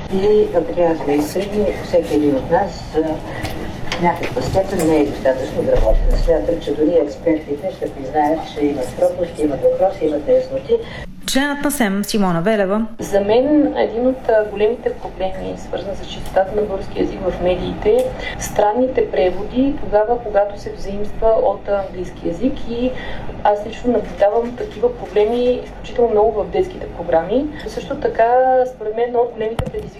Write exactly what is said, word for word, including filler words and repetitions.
И трябва да сме искрени, всеки един от нас в някаква степен не е достатъчно грамотен. Смятам, че дори експертите ще признаят, че имат пропуски, имат въпроси, имат неясноти. Членът на СЕМ Симона Велева. За мен един от големите проблеми, свързан с чистотата на български език в медиите, странните преводи, тогава, когато се взаимства от английски език, и аз лично наблюдавам такива проблеми изключително много в детските програми. Също така, според мен, едно от големите предизвикателства